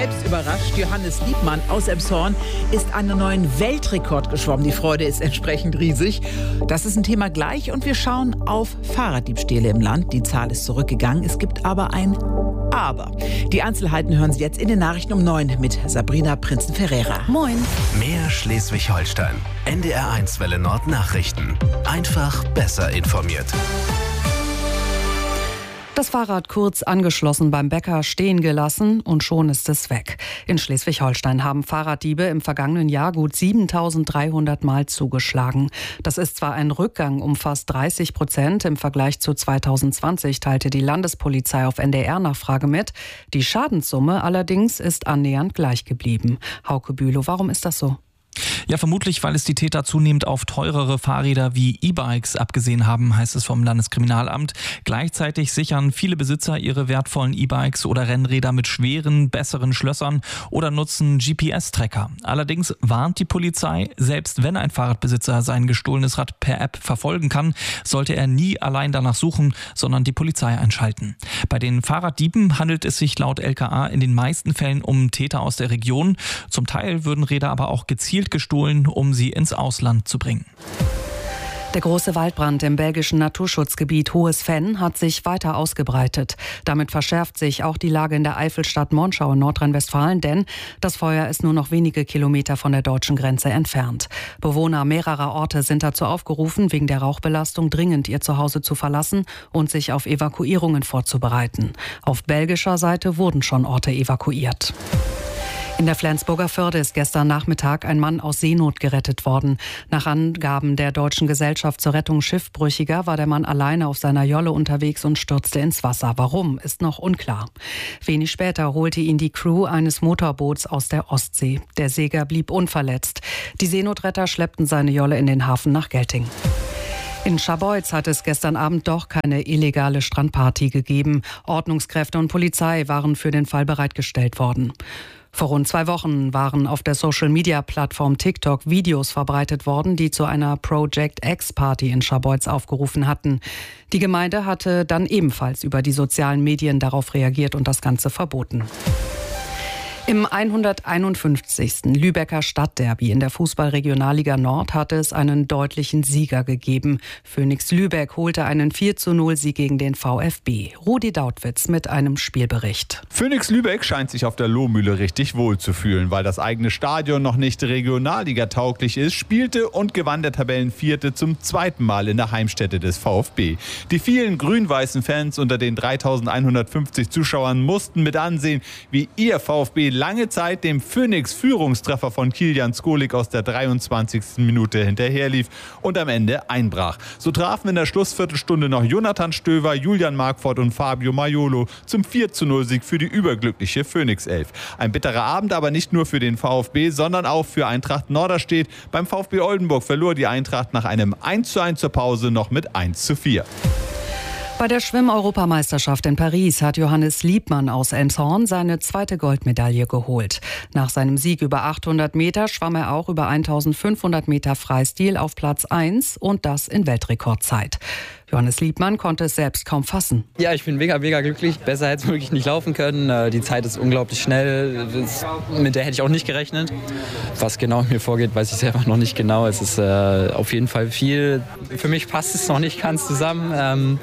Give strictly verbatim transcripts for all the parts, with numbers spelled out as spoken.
Selbst überrascht, Johannes Liebmann aus Elmshorn ist einen neuen Weltrekord geschwommen. Die Freude ist entsprechend riesig. Das ist ein Thema gleich und wir schauen auf Fahrraddiebstähle im Land. Die Zahl ist zurückgegangen. Es gibt aber ein Aber. Die Einzelheiten hören Sie jetzt in den Nachrichten um neun mit Sabrina Prinzen-Ferreira. Moin. Mehr Schleswig-Holstein. N D R eins Welle Nord Nachrichten. Einfach besser informiert. Das Fahrrad kurz angeschlossen beim Bäcker stehen gelassen und schon ist es weg. In Schleswig-Holstein haben Fahrraddiebe im vergangenen Jahr gut siebentausenddreihundert Mal zugeschlagen. Das ist zwar ein Rückgang um fast dreißig Prozent im Vergleich zu zweitausendzwanzig, teilte die Landespolizei auf N D R-Nachfrage mit. Die Schadenssumme allerdings ist annähernd gleich geblieben. Hauke Bülow, warum ist das so? Ja, vermutlich, weil es die Täter zunehmend auf teurere Fahrräder wie E-Bikes abgesehen haben, heißt es vom Landeskriminalamt. Gleichzeitig sichern viele Besitzer ihre wertvollen E-Bikes oder Rennräder mit schweren, besseren Schlössern oder nutzen G P S-Tracker. Allerdings warnt die Polizei, selbst wenn ein Fahrradbesitzer sein gestohlenes Rad per App verfolgen kann, sollte er nie allein danach suchen, sondern die Polizei einschalten. Bei den Fahrraddieben handelt es sich laut L K A in den meisten Fällen um Täter aus der Region. Zum Teil würden Räder aber auch gezielt gestohlen, um sie ins Ausland zu bringen. Der große Waldbrand im belgischen Naturschutzgebiet Hohes Venn hat sich weiter ausgebreitet. Damit verschärft sich auch die Lage in der Eifelstadt Monschau in Nordrhein-Westfalen, denn das Feuer ist nur noch wenige Kilometer von der deutschen Grenze entfernt. Bewohner mehrerer Orte sind dazu aufgerufen, wegen der Rauchbelastung dringend ihr Zuhause zu verlassen und sich auf Evakuierungen vorzubereiten. Auf belgischer Seite wurden schon Orte evakuiert. In der Flensburger Förde ist gestern Nachmittag ein Mann aus Seenot gerettet worden. Nach Angaben der Deutschen Gesellschaft zur Rettung Schiffbrüchiger war der Mann alleine auf seiner Jolle unterwegs und stürzte ins Wasser. Warum, ist noch unklar. Wenig später holte ihn die Crew eines Motorboots aus der Ostsee. Der Seger blieb unverletzt. Die Seenotretter schleppten seine Jolle in den Hafen nach Gelting. In Scharbeutz hat es gestern Abend doch keine illegale Strandparty gegeben. Ordnungskräfte und Polizei waren für den Fall bereitgestellt worden. Vor rund zwei Wochen waren auf der Social-Media-Plattform TikTok Videos verbreitet worden, die zu einer Project X-Party in Scharbeutz aufgerufen hatten. Die Gemeinde hatte dann ebenfalls über die sozialen Medien darauf reagiert und das Ganze verboten. Im hunderteinundfünfzigsten Lübecker Stadtderby in der Fußball-Regionalliga Nord hatte es einen deutlichen Sieger gegeben. Phoenix Lübeck holte einen vier zu null Sieg gegen den VfB. Rudi Dautwitz mit einem Spielbericht. Phoenix Lübeck scheint sich auf der Lohmühle richtig wohl zu fühlen, weil das eigene Stadion noch nicht Regionalliga-tauglich ist, spielte und gewann der Tabellenvierte zum zweiten Mal in der Heimstätte des VfB. Die vielen grün-weißen Fans unter den dreitausendeinhundertfünfzig Zuschauern mussten mit ansehen, wie ihr VfB lange Zeit dem Phoenix-Führungstreffer von Kilian Skolik aus der dreiundzwanzigsten Minute hinterherlief und am Ende einbrach. So trafen in der Schlussviertelstunde noch Jonathan Stöver, Julian Markford und Fabio Maiolo zum vier zu null Sieg für die überglückliche Phoenix-Elf. Ein bitterer Abend aber nicht nur für den VfB, sondern auch für Eintracht Norderstedt. Beim VfB Oldenburg verlor die Eintracht nach einem eins zu eins zur Pause noch mit eins zu vier. Bei der Schwimm-Europameisterschaft in Paris hat Johannes Liebmann aus Elmshorn seine zweite Goldmedaille geholt. Nach seinem Sieg über achthundert Meter schwamm er auch über eintausendfünfhundert Meter Freistil auf Platz eins und das in Weltrekordzeit. Johannes Liebmann konnte es selbst kaum fassen. Ja, ich bin mega, mega glücklich. Besser hätte es wirklich nicht laufen können. Die Zeit ist unglaublich schnell. Mit der hätte ich auch nicht gerechnet. Was genau mir vorgeht, weiß ich selber noch nicht genau. Es ist äh, auf jeden Fall viel. Für mich passt es noch nicht ganz zusammen. Ähm,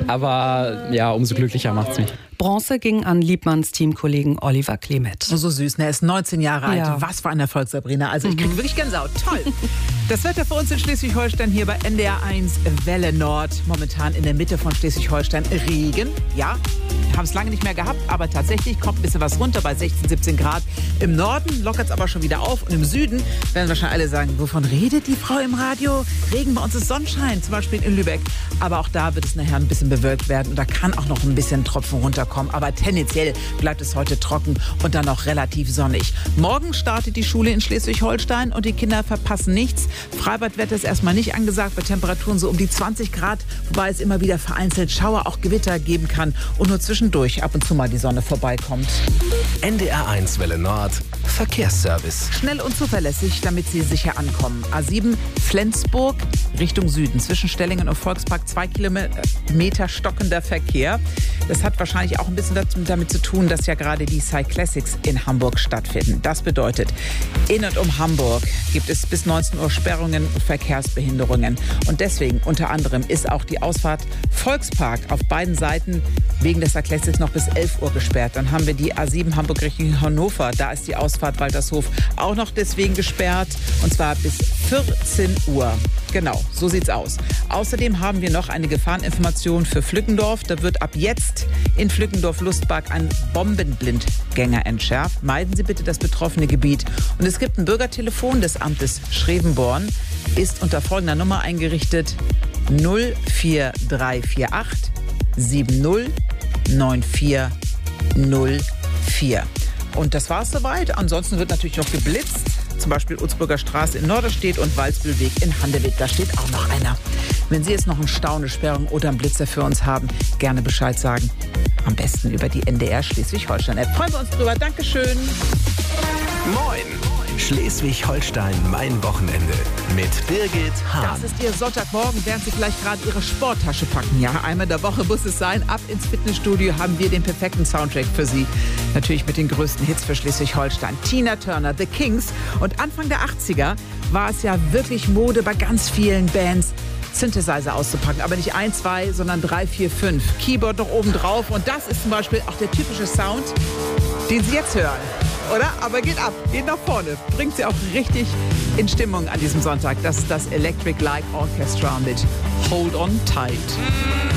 aber ja, umso glücklicher macht es mich. Bronze ging an Liebmanns Teamkollegen Oliver Klemet. So süß, ne? Er ist neunzehn Jahre alt. Ja. Was für ein Erfolg, Sabrina. Also ich kriege wirklich Gänsehaut. Toll. Das Wetter für uns in Schleswig-Holstein hier bei N D R eins Welle Nord. Momentan in der Mitte von Schleswig-Holstein Regen. Ja, haben es lange nicht mehr gehabt, aber tatsächlich kommt ein bisschen was runter bei sechzehn, siebzehn Grad. Im Norden lockert es aber schon wieder auf und im Süden werden wahrscheinlich alle sagen, wovon redet die Frau im Radio? Regen, bei uns ist Sonnenschein, zum Beispiel in Lübeck. Aber auch da wird es nachher ein bisschen bewölkt werden und da kann auch noch ein bisschen Tropfen runterkommen. Aber tendenziell bleibt es heute trocken und dann auch relativ sonnig. Morgen startet die Schule in Schleswig-Holstein und die Kinder verpassen nichts. Freibadwetter ist erstmal nicht angesagt, bei Temperaturen so um die zwanzig Grad, wobei es immer wieder vereinzelt Schauer, auch Gewitter geben kann und nur zwischendurch ab und zu mal die Sonne vorbeikommt. N D R eins Welle Nord Verkehrsservice. Schnell und zuverlässig, damit Sie sicher ankommen. A sieben Flensburg Richtung Süden. Zwischen Stellingen und Volkspark zwei Kilometer stockender Verkehr. Das hat wahrscheinlich auch auch ein bisschen damit zu tun, dass ja gerade die Cyclassics in Hamburg stattfinden. Das bedeutet, in und um Hamburg gibt es bis neunzehn Uhr Sperrungen und Verkehrsbehinderungen. Und deswegen unter anderem ist auch die Ausfahrt Volkspark auf beiden Seiten wegen des Cyclassics noch bis elf Uhr gesperrt. Dann haben wir die A sieben Hamburg Richtung Hannover. Da ist die Ausfahrt Waltershof auch noch deswegen gesperrt. Und zwar bis vierzehn Uhr. Genau, so sieht's aus. Außerdem haben wir noch eine Gefahreninformation für Flückendorf. Da wird ab jetzt in Flückendorf-Lustbark ein Bombenblindgänger entschärft. Meiden Sie bitte das betroffene Gebiet. Und es gibt ein Bürgertelefon des Amtes Schrevenborn. Ist unter folgender Nummer eingerichtet: null vier drei vier acht sieben null neun vier null vier. Und das war's soweit. Ansonsten wird natürlich noch geblitzt. Zum Beispiel Utzburger Straße in Norderstedt und Walsbüllweg in Handewitt. Da steht auch noch einer. Wenn Sie jetzt noch einen Stau, eine Sperrung oder einen Blitzer für uns haben, gerne Bescheid sagen. Am besten über die N D R Schleswig-Holstein-App. Freuen wir uns drüber. Dankeschön. Moin! Schleswig-Holstein, mein Wochenende mit Birgit Hahn. Das ist Ihr Sonntagmorgen, während Sie vielleicht gerade Ihre Sporttasche packen. Ja, einmal in der Woche muss es sein. Ab ins Fitnessstudio haben wir den perfekten Soundtrack für Sie. Natürlich mit den größten Hits für Schleswig-Holstein. Tina Turner, The Kings. Und Anfang der achtziger war es ja wirklich Mode bei ganz vielen Bands, Synthesizer auszupacken. Aber nicht ein, zwei, sondern drei, vier, fünf. Keyboard noch oben drauf. Und das ist zum Beispiel auch der typische Sound, den Sie jetzt hören. Oder? Aber geht ab, geht nach vorne. Bringt Sie auch richtig in Stimmung an diesem Sonntag. Das ist das Electric Light Orchestra mit Hold On Tight.